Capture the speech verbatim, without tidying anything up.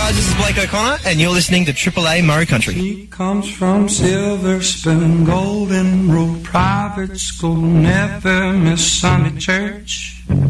Hi, this is Blake O'Connor, and you're listening to Triple A Murray Country. She comes from Silver Spoon, Golden Rule Private School, never miss Sunday church.